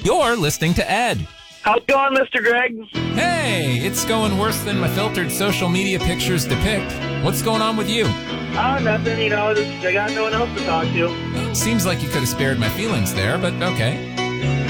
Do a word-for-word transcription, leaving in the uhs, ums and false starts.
You're listening to Ed. How's it going, Mister Greg? Hey, it's going worse than my filtered social media pictures depict. What's going on with you? Oh, nothing, you know, just, I got no one else to talk to. Seems like you could have spared my feelings there, but okay.